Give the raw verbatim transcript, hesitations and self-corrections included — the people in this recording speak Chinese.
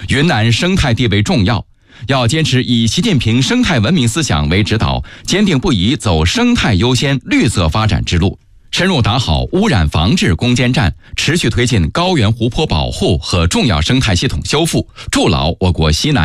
云南生态地位重要，要坚持以习近平生态文明思想为指导，坚定不移走生态优先、绿色发展之路，深入打好污染防治攻坚战，持续推进高原湖泊保护和重要生态系统修复，筑牢我国西南